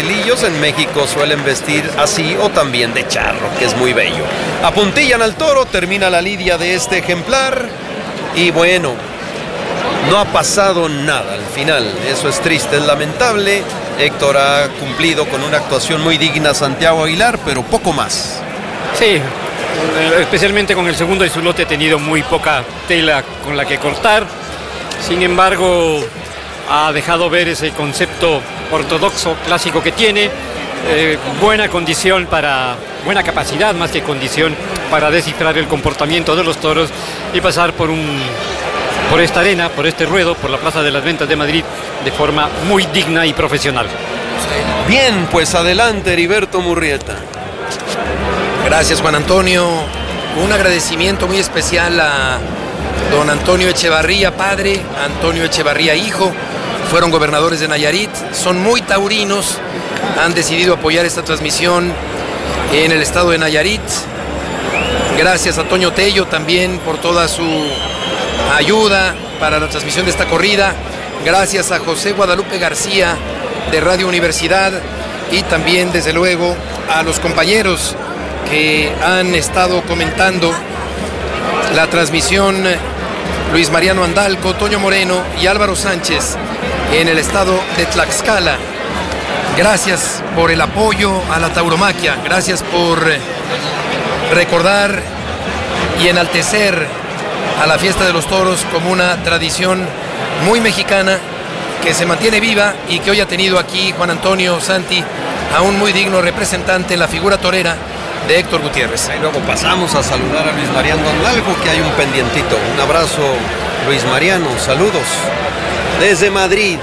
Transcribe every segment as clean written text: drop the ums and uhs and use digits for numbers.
Hermosilillos. En México suelen vestir así o también de charro, que es muy bello. Apuntillan al toro, termina la lidia de este ejemplar y bueno, no ha pasado nada al final. Eso es triste, es lamentable. Héctor ha cumplido con una actuación muy digna, Santiago Aguilar, pero poco más. Sí, especialmente con el segundo de su lote ha tenido muy poca tela con la que cortar. Sin embargo, ha dejado ver ese concepto ortodoxo, clásico que tiene. Buena capacidad más que condición para descifrar el comportamiento de los toros y pasar por esta arena, por este ruedo, por la Plaza de las Ventas de Madrid de forma muy digna y profesional. Bien, pues adelante, Heriberto Murrieta. Gracias, Juan Antonio. Un agradecimiento muy especial a don Antonio Echevarría, padre, Antonio Echevarría, hijo. Fueron gobernadores de Nayarit, son muy taurinos, han decidido apoyar esta transmisión en el estado de Nayarit. Gracias a Toño Tello también por toda su ayuda para la transmisión de esta corrida. Gracias a José Guadalupe García de Radio Universidad y también, desde luego, a los compañeros que han estado comentando la transmisión: Luis Mariano Andalco, Toño Moreno y Álvaro Sánchez en el estado de Tlaxcala. Gracias por el apoyo a la tauromaquia, gracias por recordar y enaltecer a la fiesta de los toros como una tradición muy mexicana que se mantiene viva y que hoy ha tenido aquí Juan Antonio, Santi, a un muy digno representante en la figura torera de Héctor Gutiérrez. Y luego pasamos a saludar a Luis Mariano Andalco, que hay un pendientito. Un abrazo, Luis Mariano, saludos desde Madrid.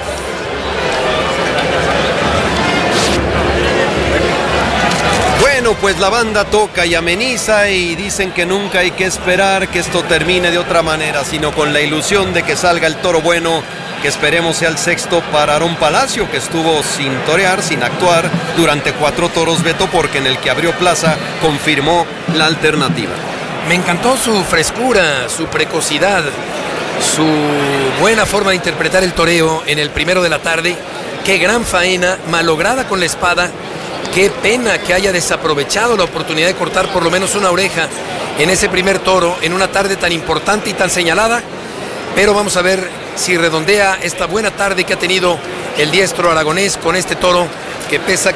Bueno, pues la banda toca y ameniza y dicen que nunca hay que esperar que esto termine de otra manera, sino con la ilusión de que salga el toro bueno, que esperemos sea el sexto para Aarón Palacio, que estuvo sin torear, sin actuar durante 4 toros, Beto, porque en el que abrió plaza confirmó la alternativa. Me encantó su frescura, su precocidad, su buena forma de interpretar el toreo en el primero de la tarde. Qué gran faena, malograda con la espada. Qué pena que haya desaprovechado la oportunidad de cortar por lo menos una oreja en ese primer toro, en una tarde tan importante y tan señalada. Pero vamos a ver si redondea esta buena tarde que ha tenido el diestro aragonés con este toro que pesa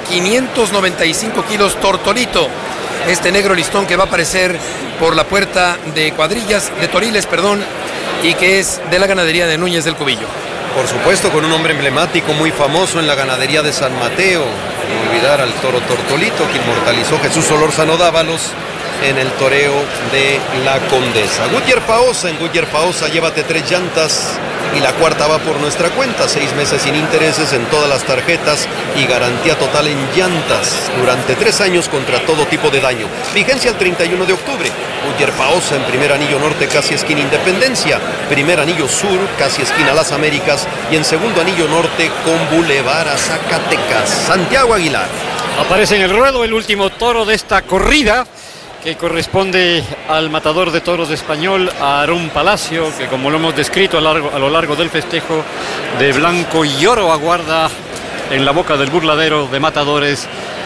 595 kilos, Tortolito. Este negro listón que va a aparecer por la puerta de Toriles, y que es de la ganadería de Núñez del Cubillo. Por supuesto, con un hombre emblemático muy famoso en la ganadería de San Mateo. No olvidar al toro Tortolito, que inmortalizó Jesús Solórzano Dávalos en el toreo de la Condesa. Goodyear Faosa, en Goodyear Faosa llévate 3 llantas y la cuarta va por nuestra cuenta. 6 meses sin intereses en todas las tarjetas y garantía total en llantas durante 3 años contra todo tipo de daño. Vigencia el 31 de octubre. Goodyear Faosa en primer anillo norte, casi esquina Independencia. Primer anillo sur, casi esquina Las Américas. Y en segundo anillo norte con Boulevard a Zacatecas. Santiago Aguilar. Aparece en el ruedo el último toro de esta corrida, que corresponde al matador de toros español, a Aarón Palacio, que, como lo hemos descrito a lo largo del festejo, de blanco y oro aguarda en la boca del burladero de matadores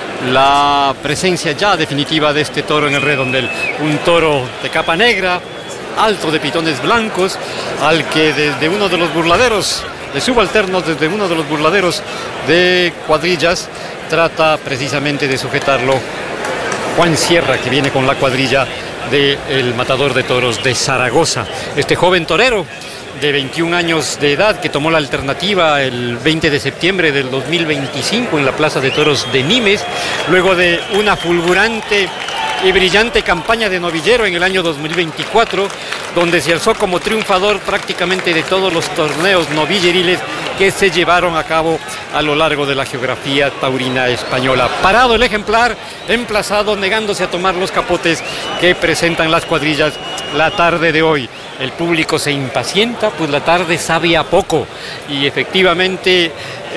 la presencia ya definitiva de este toro en el redondel. Un toro de capa negra, alto, de pitones blancos, al que desde uno de los burladeros de subalternos, desde uno de los burladeros de cuadrillas, trata precisamente de sujetarlo Juan Sierra, que viene con la cuadrilla del matador de toros de Zaragoza. Este joven torero de 21 años de edad, que tomó la alternativa el 20 de septiembre del 2025 en la Plaza de Toros de Nimes, luego de una fulgurante y brillante campaña de novillero en el año 2024, donde se alzó como triunfador prácticamente de todos los torneos novilleriles que se llevaron a cabo a lo largo de la geografía taurina española. Parado el ejemplar, emplazado, negándose a tomar los capotes que presentan las cuadrillas la tarde de hoy. El público se impacienta, pues la tarde sabe a poco, y efectivamente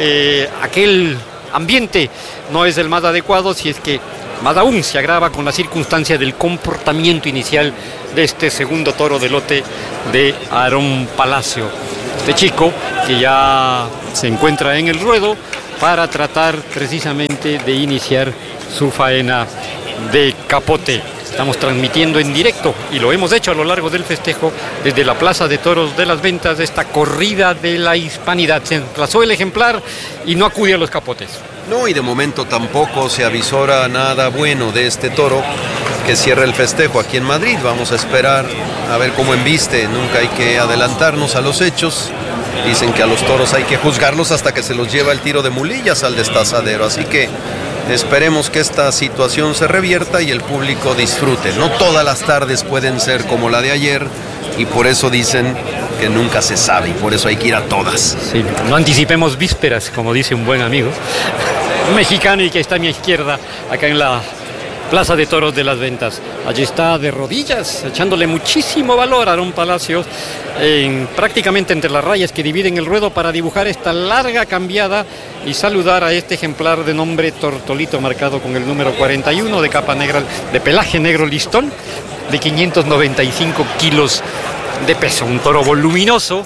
aquel ambiente no es el más adecuado, si es que más aún se agrava con la circunstancia del comportamiento inicial de este segundo toro de lote de Aarón Palacio. Este chico, que ya se encuentra en el ruedo, para tratar precisamente de iniciar su faena de capote. Estamos transmitiendo en directo y lo hemos hecho a lo largo del festejo desde la Plaza de Toros de las Ventas de esta corrida de la Hispanidad. Se emplazó el ejemplar y no acude a los capotes. No, y de momento tampoco se avisora nada bueno de este toro que cierra el festejo aquí en Madrid. Vamos a esperar a ver cómo embiste. Nunca hay que adelantarnos a los hechos. Dicen que a los toros hay que juzgarlos hasta que se los lleva el tiro de mulillas al destazadero. Así que esperemos que esta situación se revierta y el público disfrute. No todas las tardes pueden ser como la de ayer y por eso dicen que nunca se sabe y por eso hay que ir a todas. Sí, no anticipemos vísperas, como dice un buen amigo mexicano y que está a mi izquierda acá en la Plaza de Toros de las Ventas. Allí está de rodillas, echándole muchísimo valor a Aarón Palacios, prácticamente entre las rayas que dividen el ruedo para dibujar esta larga cambiada y saludar a este ejemplar de nombre Tortolito, marcado con el número 41, de capa negra, de pelaje negro listón, de 595 kilos de peso. Un toro voluminoso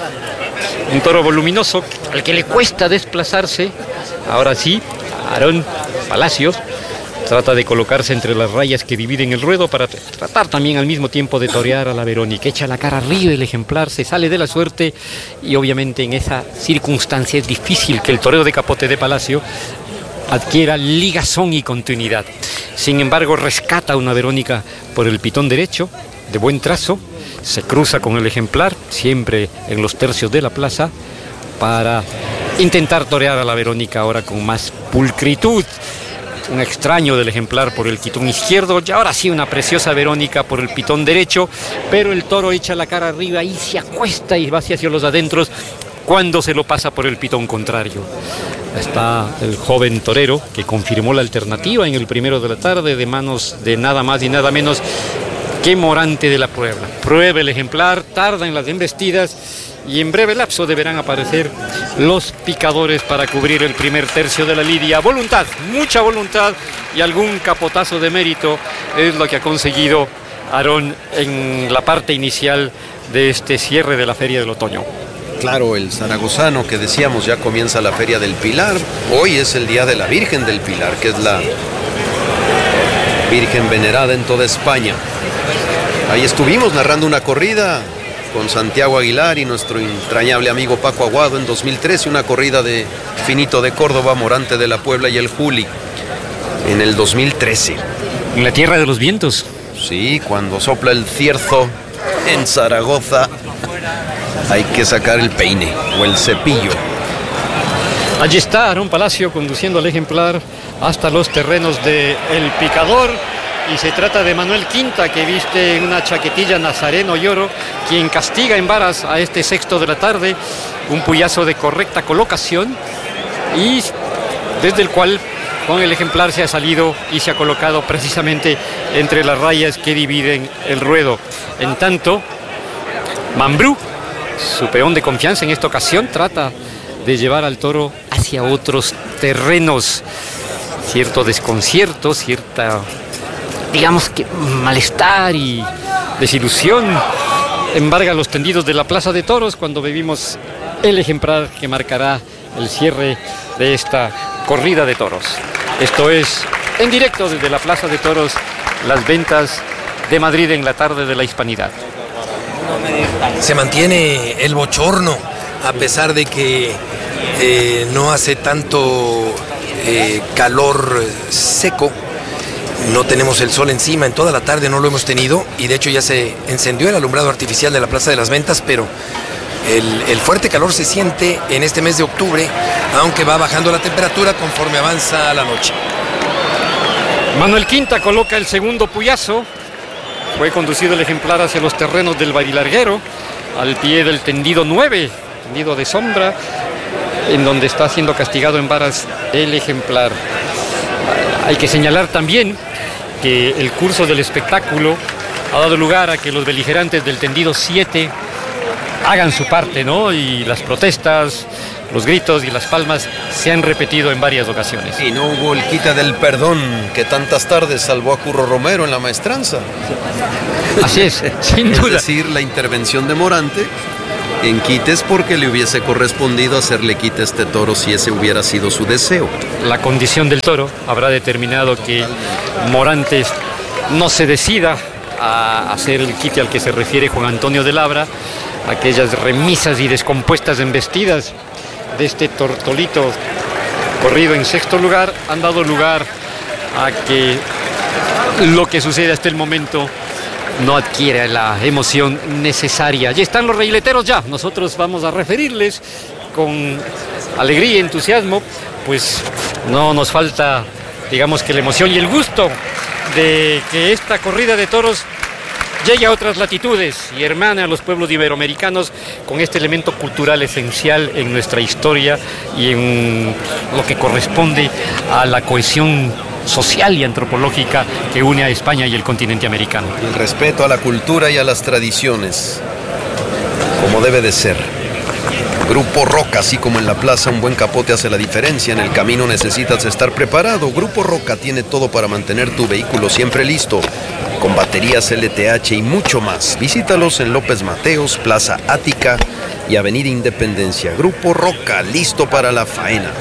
al que le cuesta desplazarse. Ahora sí, Aarón Palacios trata de colocarse entre las rayas que dividen el ruedo para tratar también al mismo tiempo de torear a la Verónica. Echa la cara arriba el ejemplar, se sale de la suerte y obviamente en esa circunstancia es difícil que el toreo de capote de Palacio adquiera ligazón y continuidad. Sin embargo, rescata a una Verónica por el pitón derecho, de buen trazo, se cruza con el ejemplar, siempre en los tercios de la plaza, para intentar torear a la Verónica ahora con más pulcritud. Un extraño del ejemplar por el quitón izquierdo, y ahora sí una preciosa Verónica por el pitón derecho, pero el toro echa la cara arriba y se acuesta y va hacia los adentros cuando se lo pasa por el pitón contrario. Está el joven torero que confirmó la alternativa en el primero de la tarde de manos de nada más y nada menos que Morante de la Puebla. Prueba el ejemplar, tarda en las embestidas y en breve lapso deberán aparecer los picadores para cubrir el primer tercio de la lidia. Voluntad, mucha voluntad y algún capotazo de mérito es lo que ha conseguido Aarón en la parte inicial de este cierre de la Feria del Otoño. Claro, el zaragozano que decíamos, ya comienza la Feria del Pilar. Hoy es el día de la Virgen del Pilar, que es la Virgen venerada en toda España. Ahí estuvimos narrando una corrida con Santiago Aguilar y nuestro entrañable amigo Paco Aguado en 2013, una corrida de Finito de Córdoba, Morante de la Puebla y el Juli en el 2013. En la Tierra de los Vientos. Sí, cuando sopla el cierzo en Zaragoza hay que sacar el peine o el cepillo. Allí está Aarón Palacio conduciendo al ejemplar hasta los terrenos de El Picador. Y se trata de Manuel Quinta, que viste una chaquetilla nazareno y oro, quien castiga en varas a este sexto de la tarde, un puyazo de correcta colocación y desde el cual con el ejemplar se ha salido y se ha colocado precisamente entre las rayas que dividen el ruedo. En tanto, Mambrú, su peón de confianza en esta ocasión, trata de llevar al toro hacia otros terrenos. Cierto desconcierto, cierta, digamos que malestar y desilusión embarga los tendidos de la Plaza de Toros cuando vivimos el ejemplar que marcará el cierre de esta corrida de toros. Esto es en directo desde la Plaza de Toros, Las Ventas de Madrid, en la tarde de la Hispanidad. Se mantiene el bochorno a pesar de que no hace tanto calor seco. No tenemos el sol encima, en toda la tarde no lo hemos tenido y de hecho ya se encendió el alumbrado artificial de la Plaza de las Ventas, pero el fuerte calor se siente en este mes de octubre, aunque va bajando la temperatura conforme avanza la noche. Manuel Quinta coloca el segundo puyazo. Fue conducido el ejemplar hacia los terrenos del Barilarguero, al pie del tendido 9, tendido de sombra, en donde está siendo castigado en varas el ejemplar. Hay que señalar también que el curso del espectáculo ha dado lugar a que los beligerantes del tendido 7 hagan su parte, ¿no? Y las protestas, los gritos y las palmas se han repetido en varias ocasiones. Y no hubo el quita del perdón que tantas tardes salvó a Curro Romero en la maestranza. Así es, sin duda. Es decir, la intervención de Morante en quites porque le hubiese correspondido hacerle quite a este toro si ese hubiera sido su deseo. La condición del toro habrá determinado que Morantes no se decida a hacer el quite al que se refiere Juan Antonio de Labra. Aquellas remisas y descompuestas embestidas de este Tortolito corrido en sexto lugar han dado lugar a que lo que sucede hasta el momento no adquiere la emoción necesaria. Ya están los reileteros ya. Nosotros vamos a referirles con alegría y entusiasmo, pues no nos falta, digamos que la emoción y el gusto de que esta corrida de toros llegue a otras latitudes y hermane a los pueblos iberoamericanos con este elemento cultural esencial en nuestra historia y en lo que corresponde a la cohesión social y antropológica que une a España y el continente americano. El respeto a la cultura y a las tradiciones, como debe de ser. Grupo Roca, así como en la plaza un buen capote hace la diferencia, en el camino necesitas estar preparado. Grupo Roca tiene todo para mantener tu vehículo siempre listo, con baterías LTH y mucho más. Visítalos en López Mateos, Plaza Ática y Avenida Independencia. Grupo Roca, listo para la faena.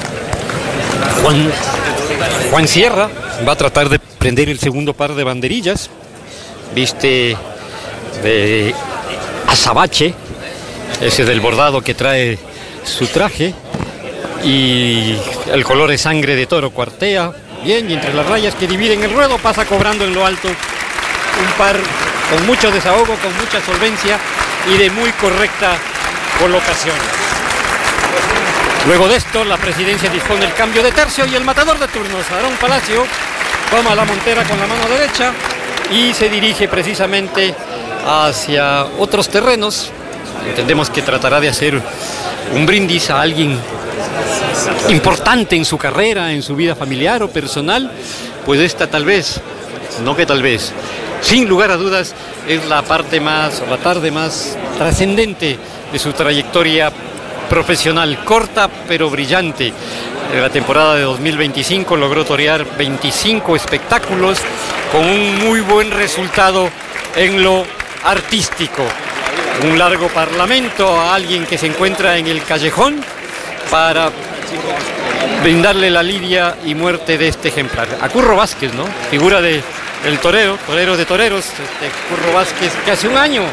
Juan Sierra va a tratar de prender el segundo par de banderillas. Viste de azabache, ese del bordado que trae su traje, y el color de sangre de toro cuartea bien, y entre las rayas que dividen el ruedo pasa cobrando en lo alto un par con mucho desahogo, con mucha solvencia y de muy correcta colocación. Luego de esto, la presidencia dispone el cambio de tercio y el matador de turnos, Aarón Palacio, toma la montera con la mano derecha y se dirige precisamente hacia otros terrenos. Entendemos que tratará de hacer un brindis a alguien importante en su carrera, en su vida familiar o personal, pues esta tal vez, no que tal vez, sin lugar a dudas, es la parte más, o la tarde más trascendente de su trayectoria profesional, corta pero brillante. En la temporada de 2025 logró torear 25 espectáculos con un muy buen resultado en lo artístico. Un largo parlamento a alguien que se encuentra en el callejón para brindarle la lidia y muerte de este ejemplar. A Curro Vázquez, ¿no? Figura del torero de toreros, Curro Vázquez, que hace un año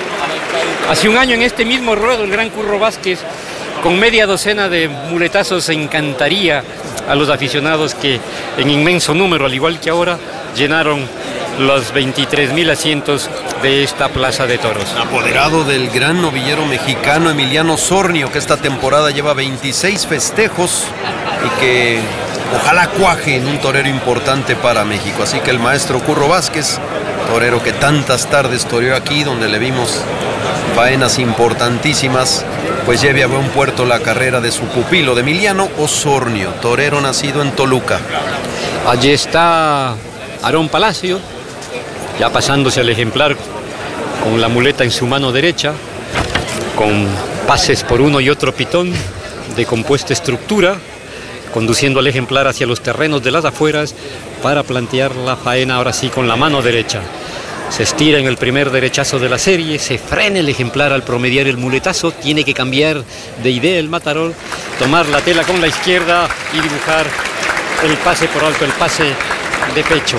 en este mismo ruedo, el gran Curro Vázquez, con media docena de muletazos, encantaría a los aficionados que en inmenso número, al igual que ahora, llenaron los 23,000 asientos de esta plaza de toros. Apoderado del gran novillero mexicano Emiliano Sornio, que esta temporada lleva 26 festejos y que ojalá cuaje en un torero importante para México. Así que el maestro Curro Vázquez, torero que tantas tardes toreó aquí, donde le vimos faenas importantísimas, pues lleve a buen puerto la carrera de su pupilo, de Emiliano Osornio, torero nacido en Toluca. Allí está Aarón Palacio, ya pasándose al ejemplar con la muleta en su mano derecha, con pases por uno y otro pitón de compuesta estructura, conduciendo al ejemplar hacia los terrenos de las afueras para plantear la faena ahora sí con la mano derecha. Se estira en el primer derechazo de la serie, se frena el ejemplar al promediar el muletazo, tiene que cambiar de idea el matador, tomar la tela con la izquierda y dibujar el pase por alto, el pase de pecho.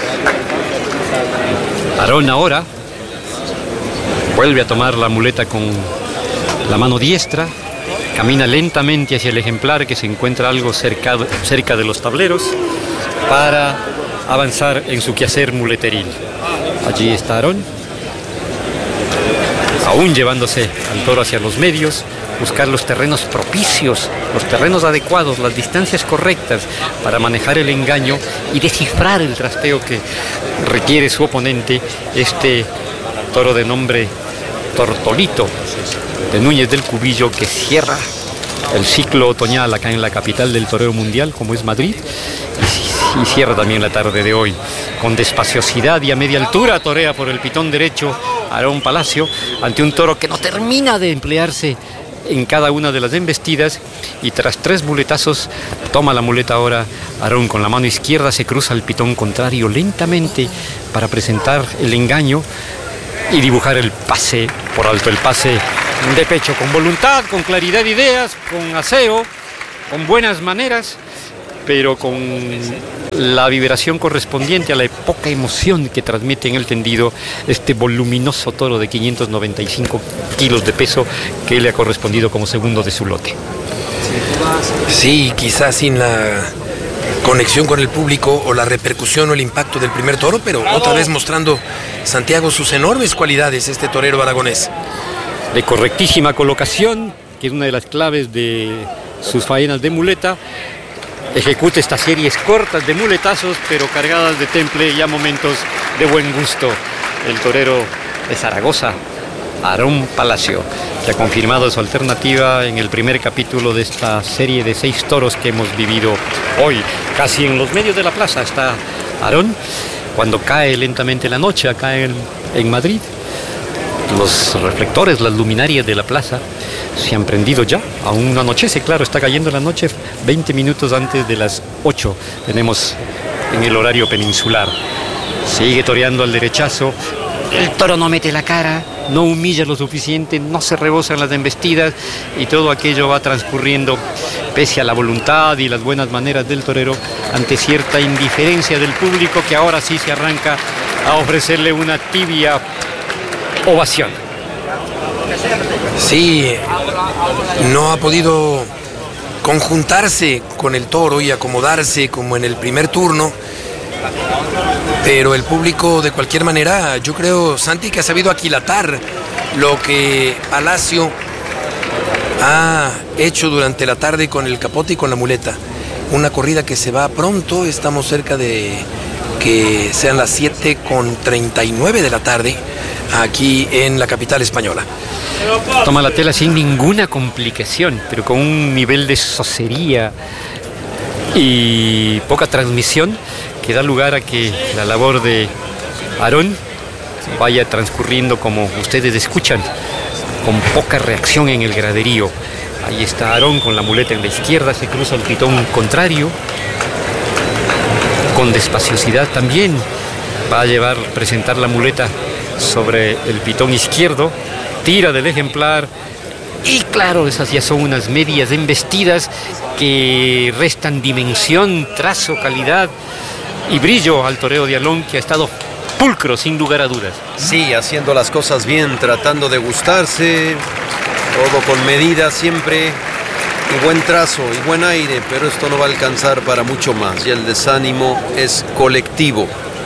Aarón ahora vuelve a tomar la muleta con la mano diestra, camina lentamente hacia el ejemplar que se encuentra algo cerca de los tableros para avanzar en su quehacer muleteril. Allí está Aarón, aún llevándose al toro hacia los medios, buscar los terrenos propicios, los terrenos adecuados, las distancias correctas para manejar el engaño y descifrar el trasteo que requiere su oponente, este toro de nombre Tortolito, de Núñez del Cubillo, que cierra el ciclo otoñal acá en la capital del toreo mundial, como es Madrid, y cierra también la tarde de hoy. Con despaciosidad y a media altura torea por el pitón derecho Aarón Palacio ante un toro que no termina de emplearse en cada una de las embestidas, y tras 3 muletazos toma la muleta ahora Aarón con la mano izquierda, se cruza el pitón contrario lentamente para presentar el engaño y dibujar el pase por alto, el pase de pecho, con voluntad, con claridad de ideas, con aseo, con buenas maneras, pero con la vibración correspondiente a la poca emoción que transmite en el tendido este voluminoso toro de 595 kilos de peso que le ha correspondido como segundo de su lote. Sí, quizás sin la conexión con el público o la repercusión o el impacto del primer toro, pero otra vez mostrando Santiago sus enormes cualidades, este torero aragonés. De correctísima colocación, que es una de las claves de sus faenas de muleta. Ejecuta estas series cortas de muletazos, pero cargadas de temple y a momentos de buen gusto. El torero de Zaragoza, Aarón Palacio, que ha confirmado su alternativa en el primer capítulo de esta serie de 6 toros que hemos vivido hoy. Casi en los medios de la plaza está Aarón, cuando cae lentamente la noche acá en Madrid. Los reflectores, las luminarias de la plaza se han prendido ya. Aún no anochece, claro, está cayendo la noche 20 minutos antes de las 8. Tenemos en el horario peninsular. Sigue toreando al derechazo. El toro no mete la cara, no humilla lo suficiente, no se rebosan las embestidas y todo aquello va transcurriendo pese a la voluntad y las buenas maneras del torero ante cierta indiferencia del público que ahora sí se arranca a ofrecerle una tibia ovación. Sí, no ha podido conjuntarse con el toro y acomodarse como en el primer turno, pero el público de cualquier manera, yo creo, Santi, que ha sabido aquilatar lo que Palacio ha hecho durante la tarde con el capote y con la muleta. Una corrida que se va pronto, estamos cerca de que sean las 7:39 de la tarde aquí en la capital española. Toma la tela sin ninguna complicación, pero con un nivel de sosería y poca transmisión que da lugar a que la labor de Aarón vaya transcurriendo como ustedes escuchan, con poca reacción en el graderío. Ahí está Aarón con la muleta en la izquierda, se cruza el pitón contrario, con despaciosidad también va a presentar la muleta sobre el pitón izquierdo, tira del ejemplar y claro, esas ya son unas medias embestidas que restan dimensión, trazo, calidad y brillo al toreo de Alón, que ha estado pulcro sin lugar a dudas. Sí, haciendo las cosas bien, tratando de gustarse, todo con medida siempre, y buen trazo y buen aire, pero esto no va a alcanzar para mucho más, y el desánimo es colectivo.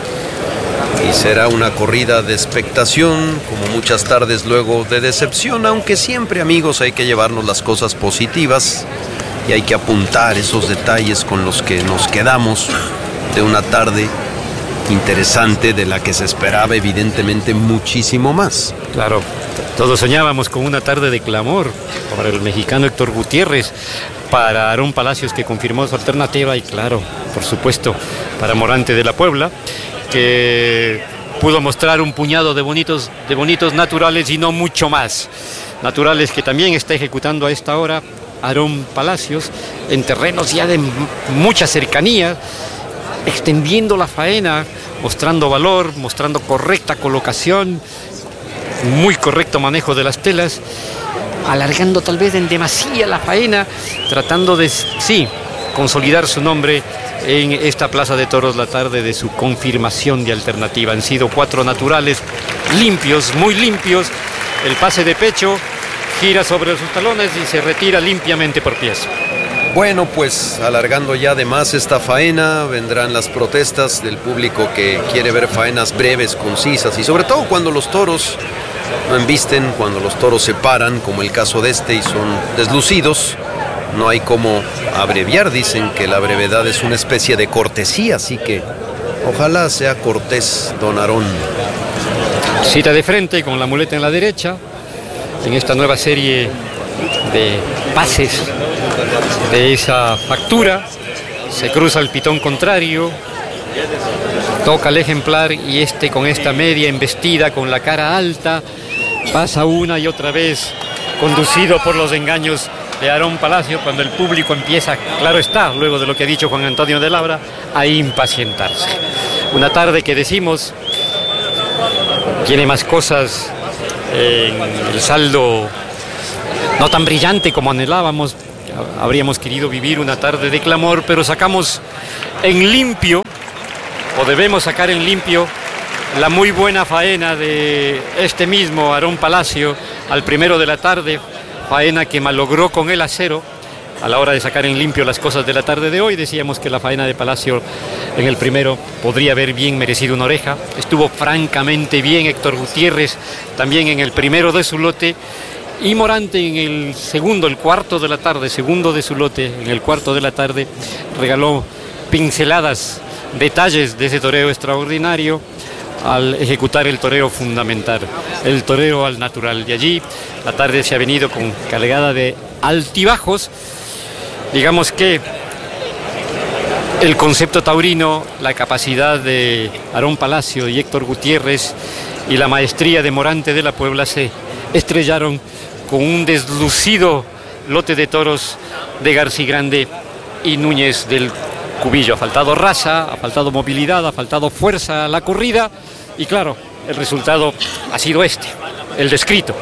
Y será una corrida de expectación, como muchas tardes luego de decepción, aunque siempre, amigos, hay que llevarnos las cosas positivas y hay que apuntar esos detalles con los que nos quedamos de una tarde interesante de la que se esperaba evidentemente muchísimo más. Claro, todos soñábamos con una tarde de clamor para el mexicano Héctor Gutiérrez, para Aarón Palacios, que confirmó su alternativa, y claro, por supuesto, para Morante de la Puebla, que pudo mostrar un puñado de bonitos naturales y no mucho más. Naturales que también está ejecutando a esta hora Aarón Palacios en terrenos ya de mucha cercanía, extendiendo la faena, mostrando valor, mostrando correcta colocación, muy correcto manejo de las telas, alargando tal vez en demasía la faena, tratando de, sí, consolidar su nombre en esta plaza de toros la tarde de su confirmación de alternativa. Han sido 4 naturales limpios, muy limpios. El pase de pecho gira sobre sus talones y se retira limpiamente por pies. Bueno, pues alargando ya de más esta faena, vendrán las protestas del público que quiere ver faenas breves, concisas, y sobre todo cuando los toros no embisten, cuando los toros se paran, como el caso de este, y son deslucidos. No hay como abreviar, dicen que la brevedad es una especie de cortesía, así que ojalá sea cortés don Aarón. Cita de frente con la muleta en la derecha, en esta nueva serie de pases de esa factura, se cruza el pitón contrario, toca el ejemplar y este con esta media embestida, con la cara alta, pasa una y otra vez, conducido por los engaños de Aarón Palacio, cuando el público empieza, claro está, luego de lo que ha dicho Juan Antonio de Labra, a impacientarse. Una tarde que decimos tiene más cosas en el saldo no tan brillante como anhelábamos. Habríamos querido vivir una tarde de clamor, pero sacamos en limpio, o debemos sacar en limpio, la muy buena faena de este mismo Aarón Palacio al primero de la tarde, faena que malogró con el acero. A la hora de sacar en limpio las cosas de la tarde de hoy, decíamos que la faena de Palacio en el primero podría haber bien merecido una oreja. Estuvo francamente bien Héctor Gutiérrez también en el primero de su lote, y Morante en el segundo, el cuarto de la tarde, segundo de su lote, en el cuarto de la tarde, regaló pinceladas, detalles de ese toreo extraordinario al ejecutar el toreo fundamental, el toreo al natural. De allí la tarde se ha venido con cargada de altibajos. Digamos que el concepto taurino, la capacidad de Aarón Palacio y Héctor Gutiérrez y la maestría de Morante de la Puebla se estrellaron con un deslucido lote de toros de García Grande y Núñez del Cubillo. Ha faltado raza, ha faltado movilidad, ha faltado fuerza a la corrida, y claro, el resultado ha sido el descrito.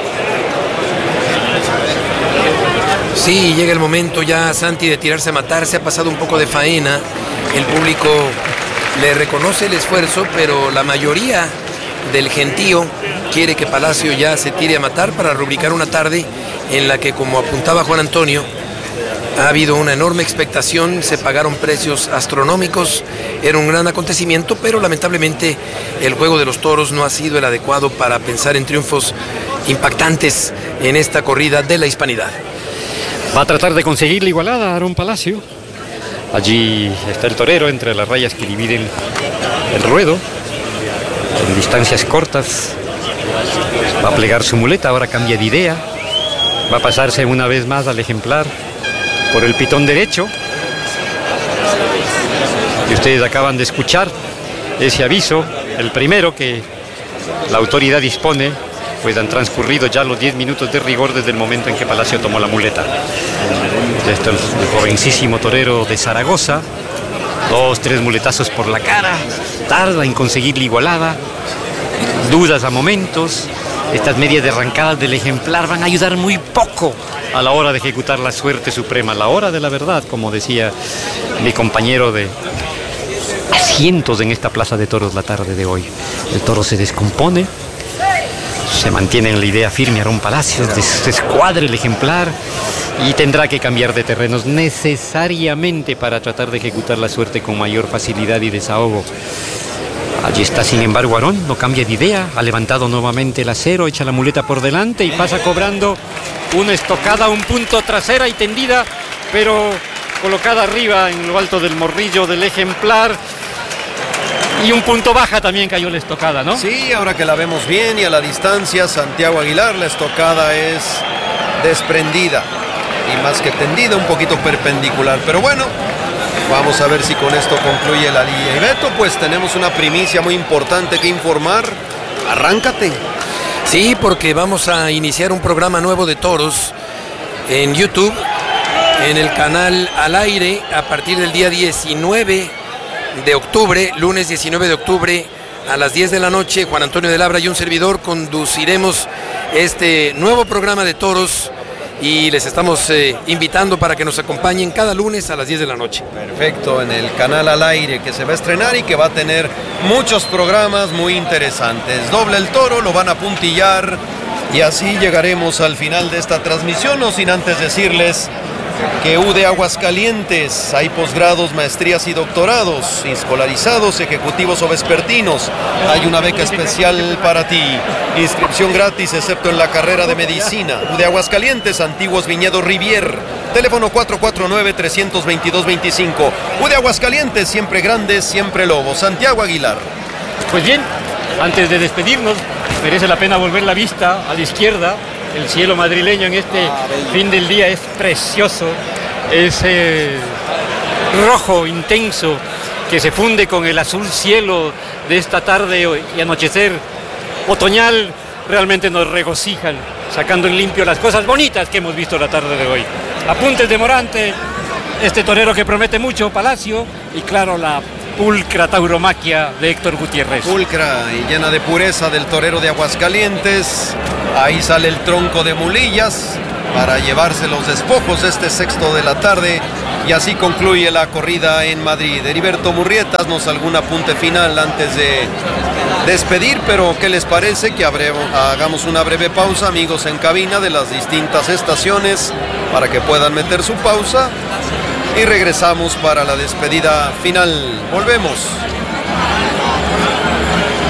Sí, llega el momento ya, Santi, de tirarse a matar. Se ha pasado un poco de faena. El público le reconoce el esfuerzo, pero la mayoría del gentío quiere que Palacio ya se tire a matar para rubricar una tarde en la que, como apuntaba Juan Antonio, ha habido una enorme expectación, se pagaron precios astronómicos, era un gran acontecimiento, pero lamentablemente el juego de los toros no ha sido el adecuado para pensar en triunfos impactantes en esta corrida de la hispanidad. Va a tratar de conseguir la igualada Aarón Palacio. Allí está el torero entre las rayas que dividen el ruedo, en distancias cortas. Va a plegar su muleta, ahora cambia de idea. Va a pasarse una vez más al ejemplar por el pitón derecho. Y ustedes acaban de escuchar ese aviso, el primero que la autoridad dispone, pues han transcurrido ya los 10 minutos de rigor desde el momento en que Palacio tomó la muleta. Este es el jovencísimo torero de Zaragoza, 2-3 muletazos por la cara, tarda en conseguir la igualada, dudas a momentos. Estas medias de arrancadas del ejemplar van a ayudar muy poco a la hora de ejecutar la suerte suprema, a la hora de la verdad, como decía mi compañero de asientos en esta plaza de toros la tarde de hoy. El toro se descompone, se mantiene en la idea firme Aarón Palacios, descuadre el ejemplar y tendrá que cambiar de terrenos necesariamente para tratar de ejecutar la suerte con mayor facilidad y desahogo. Allí está, sin embargo, Aarón, no cambia de idea, ha levantado nuevamente el acero, echa la muleta por delante y pasa cobrando una estocada, un punto trasera y tendida, pero colocada arriba en lo alto del morrillo del ejemplar. Y un punto baja también cayó la estocada, ¿no? Sí, ahora que la vemos bien y a la distancia, Santiago Aguilar, la estocada es desprendida y más que tendida, un poquito perpendicular. Pero bueno, vamos a ver si con esto concluye la liga. Y Beto, pues tenemos una primicia muy importante que informar. Arráncate. Sí, porque vamos a iniciar un programa nuevo de toros en YouTube, en el canal Al Aire, a partir del día 19 de octubre, lunes 19 de octubre, a las 10 de la noche. Juan Antonio de Labra y un servidor conduciremos este nuevo programa de toros y les estamos invitando para que nos acompañen cada lunes a las 10 de la noche. Perfecto, en el canal Al Aire, que se va a estrenar y que va a tener muchos programas muy interesantes. Doble el toro, lo van a puntillar y así llegaremos al final de esta transmisión, no sin antes decirles que UD Aguascalientes hay posgrados, maestrías y doctorados, escolarizados, ejecutivos o vespertinos. Hay una beca especial para ti, inscripción gratis excepto en la carrera de medicina. UD Aguascalientes, Antiguos Viñedos Rivier, teléfono 449-322-25. UD Aguascalientes, siempre grandes, siempre lobos. Santiago Aguilar. Pues bien, antes de despedirnos, merece la pena volver la vista a la izquierda. El cielo madrileño en este fin del día es precioso, es rojo intenso que se funde con el azul cielo de esta tarde y anochecer otoñal. Realmente nos regocijan, sacando en limpio las cosas bonitas que hemos visto la tarde de hoy. Apuntes de Morante, este torero que promete mucho, Palacio, y claro, la pulcra tauromaquia de Héctor Gutiérrez. Pulcra y llena de pureza del torero de Aguascalientes. Ahí sale el tronco de Mulillas para llevarse los despojos este sexto de la tarde. Y así concluye la corrida en Madrid. Heriberto Murrietas, nos algún apunte final antes de despedir, pero ¿qué les parece que hagamos una breve pausa, amigos en cabina de las distintas estaciones, para que puedan meter su pausa y regresamos para la despedida final? Volvemos.